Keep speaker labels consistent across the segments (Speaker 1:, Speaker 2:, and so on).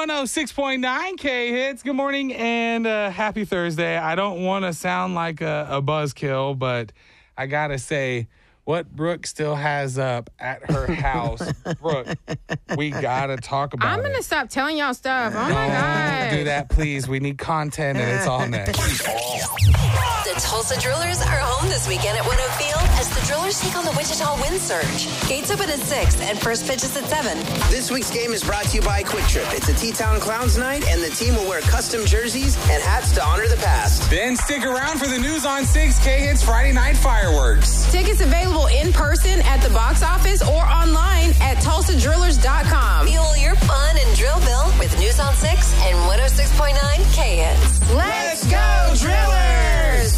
Speaker 1: 106.9 K-Hits. Good morning and happy Thursday. I don't want to sound like a buzzkill, but I got to say, what Brooke still has up at her house, Brooke, we got to talk about it.
Speaker 2: I'm going to stop telling y'all stuff. Oh, my God.
Speaker 1: Do that, please. We need content, and it's all next.
Speaker 3: The Tulsa Drillers are home this weekend at Winnow Field as the Drillers take on the Wichita Wind Surge. Gates open at 6 and first pitch is at 7.
Speaker 4: This week's game is brought to you by Quick Trip. It's a T-Town Clowns night, and the team will wear custom jerseys and hats to honor the past.
Speaker 1: Then stick around for the News on 6 K-Hits Friday night fireworks.
Speaker 2: Tickets available in person at the box office or online at TulsaDrillers.com.
Speaker 3: Fuel your fun and drill bill with News on 6 and 106.9 K-Hits.
Speaker 2: Let's go, Drillers!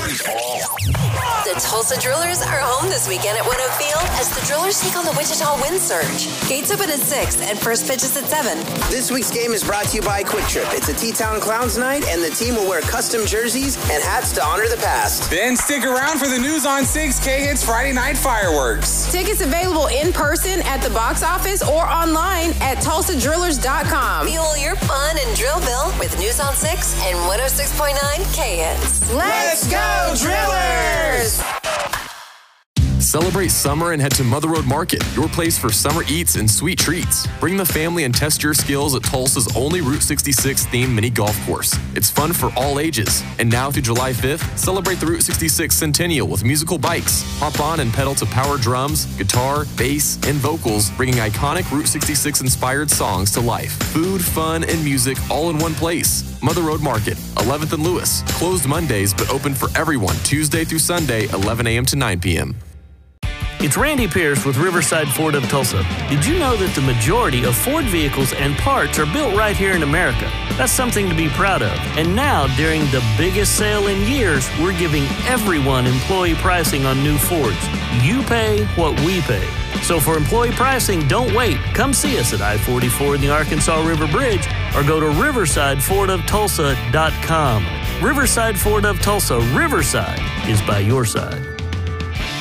Speaker 3: The Tulsa Drillers are home this weekend at Winnow Field as the Drillers take on the Wichita Wind Surge. Gates open at 6 and first pitch is at 7.
Speaker 4: This week's game is brought to you by Quick Trip. It's a T-Town Clowns night, and the team will wear custom jerseys and hats to honor the past.
Speaker 1: Then stick around for the News on 6 K-Hits Friday night fireworks.
Speaker 2: Tickets available in person at the box office or online at TulsaDrillers.com.
Speaker 3: Fuel your fun and drill bill with News on 6 and 106.9 K-Hits.
Speaker 2: Let's go, Drillers!
Speaker 5: Celebrate summer and head to Mother Road Market, your place for summer eats and sweet treats. Bring the family and test your skills at Tulsa's only Route 66 themed mini golf course. It's fun for all ages. And now through July 5th, celebrate the Route 66 Centennial with musical bikes. Hop on and pedal to power drums, guitar, bass, and vocals, bringing iconic Route 66 inspired songs to life. Food, fun, and music all in one place. Mother Road Market, 11th and Lewis. Closed Mondays, but open for everyone Tuesday through Sunday, 11 a.m. to 9 p.m.
Speaker 6: It's Randy Pierce with Riverside Ford of Tulsa. Did you know that the majority of Ford vehicles and parts are built right here in America? That's something to be proud of. And now, during the biggest sale in years, we're giving everyone employee pricing on new Fords. You pay what we pay. So for employee pricing, don't wait. Come see us at I-44 in the Arkansas River Bridge or go to riversidefordofTulsa.com. Riverside Ford of Tulsa. Riverside is by your side.